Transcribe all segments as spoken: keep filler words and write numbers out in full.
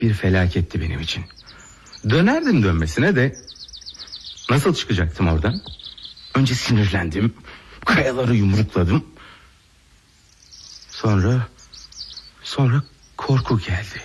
bir felaketti benim için. Dönerdim dönmesine de nasıl çıkacaktım oradan? Önce sinirlendim, kayaları yumrukladım. Sonra Sonra korku geldi.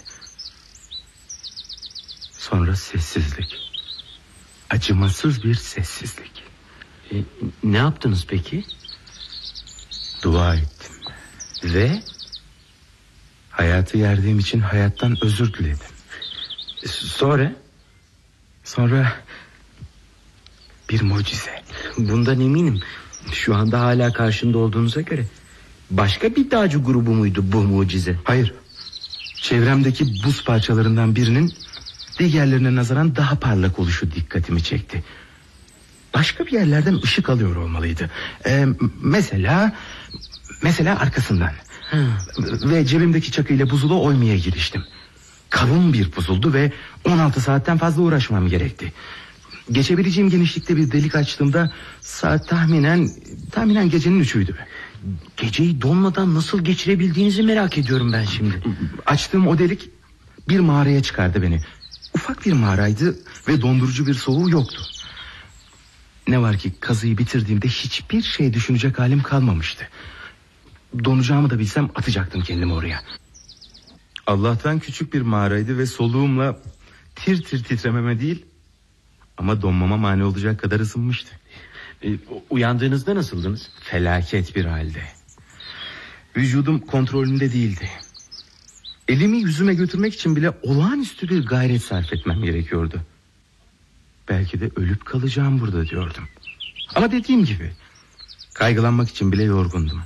Sonra sessizlik. Acımasız bir sessizlik. E, ne yaptınız peki? Dua ettim. Ve hayatı yerdiğim için hayattan özür diledim. Sonra? Sonra bir mucize. Bundan eminim. Şu anda hala karşında olduğunuza göre. Başka bir dağcı grubu muydu bu mucize? Hayır. Çevremdeki buz parçalarından birinin diğerlerine nazaran daha parlak oluşu dikkatimi çekti. Başka bir yerlerden ışık alıyor olmalıydı. Ee, mesela Mesela arkasından. Ha. Ve cebimdeki çakıyla buzulu oymaya giriştim. Kalın bir buzuldu ve on altı saatten fazla uğraşmam gerekti. Geçebileceğim genişlikte bir delik açtığımda saat tahminen tahminen gecenin üçüydü. Geceyi donmadan nasıl geçirebildiğinizi merak ediyorum ben şimdi. Açtığım o delik bir mağaraya çıkardı beni. Ufak bir mağaraydı ve dondurucu bir soğuğu yoktu. Ne var ki kazıyı bitirdiğimde hiçbir şey düşünecek halim kalmamıştı. Donacağımı da bilsem atacaktım kendimi oraya. Allah'tan küçük bir mağaraydı ve soluğumla tir tir titrememe değil ama donmama mani olacak kadar ısınmıştı. E, uyandığınızda nasıldınız? Felaket bir halde. Vücudum kontrolümde değildi. Elimi yüzüme götürmek için bile olağanüstü bir gayret sarf etmem gerekiyordu. Belki de ölüp kalacağım burada diyordum. Ama dediğim gibi kaygılanmak için bile yorgundum.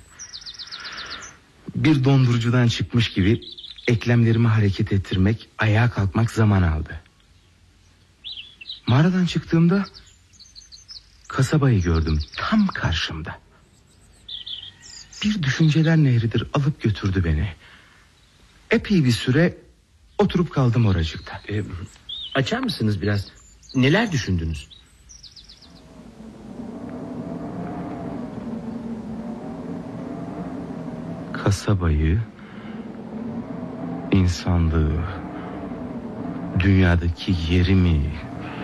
Bir dondurucudan çıkmış gibi eklemlerimi hareket ettirmek, ayağa kalkmak zaman aldı. Mağaradan çıktığımda kasabayı gördüm tam karşımda. Bir düşünceler nehridir alıp götürdü beni. Epey bir süre oturup kaldım oracıkta. E, açar mısınız biraz? Neler düşündünüz? Kasabayı, insanlığı, dünyadaki yerimi.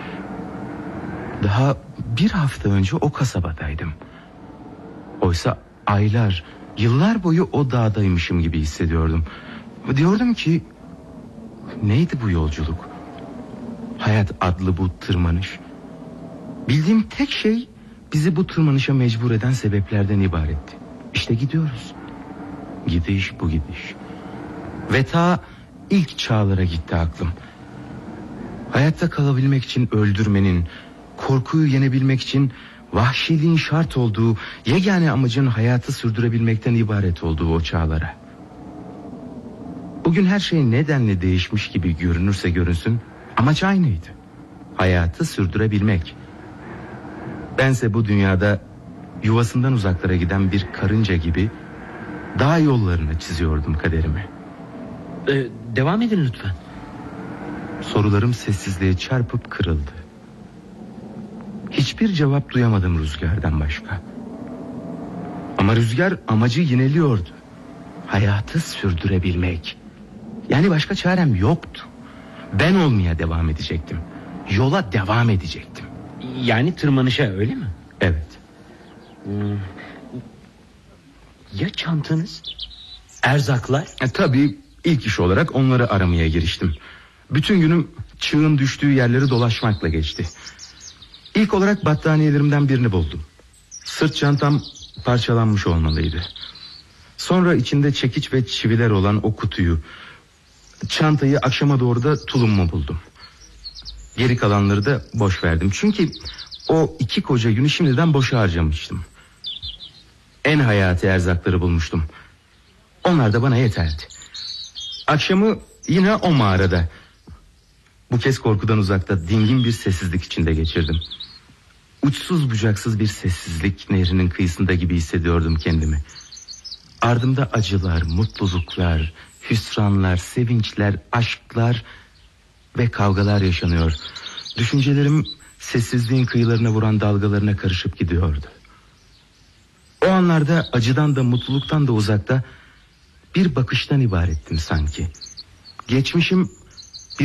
Daha bir hafta önce o kasabadaydım. Oysa aylar, yıllar boyu o dağdaymışım gibi hissediyordum. Diyordum ki neydi bu yolculuk? Hayat adlı bu tırmanış. Bildiğim tek şey bizi bu tırmanışa mecbur eden sebeplerden ibaretti. İşte gidiyoruz. Gidiş bu gidiş. Ve ta ilk çağlara gitti aklım. Hayatta kalabilmek için öldürmenin, korkuyu yenebilmek için vahşiliğin şart olduğu, yegane amacın hayatı sürdürebilmekten ibaret olduğu o çağlara. Bugün her şey nedenle değişmiş gibi görünürse görünsün, amaç aynıydı. Hayatı sürdürebilmek. Bense bu dünyada yuvasından uzaklara giden bir karınca gibi dağ yollarına çiziyordum kaderimi. Ee, devam edin lütfen. Sorularım sessizliğe çarpıp kırıldı. Hiçbir cevap duyamadım rüzgardan başka. Ama rüzgar amacı yineliyordu. Hayatı sürdürebilmek. Yani başka çarem yoktu. Ben olmaya devam edecektim. Yola devam edecektim. Yani tırmanışa, öyle mi? Evet. Hmm. Ya çantanız? Erzaklar? E, tabii ilk iş olarak onları aramaya giriştim. Bütün günüm çığın düştüğü yerleri dolaşmakla geçti. İlk olarak battaniyelerimden birini buldum. Sırt çantam parçalanmış olmalıydı. Sonra içinde çekiç ve çiviler olan o kutuyu, çantayı, akşama doğru da tulumumu buldum. Geri kalanları da boş verdim. Çünkü o iki koca günü şimdiden boşa harcamıştım. En hayati erzakları bulmuştum. Onlar da bana yeterdi. Akşamı yine o mağarada, bu kez korkudan uzakta, dingin bir sessizlik içinde geçirdim. Uçsuz bucaksız bir sessizlik nehrinin kıyısında gibi hissediyordum kendimi. Ardımda acılar, mutluluklar, hüsranlar, sevinçler, aşklar ve kavgalar yaşanıyor. Düşüncelerim sessizliğin kıyılarına vuran dalgalarına karışıp gidiyordu. O anlarda acıdan da mutluluktan da uzakta bir bakıştan ibarettim sanki. Geçmişim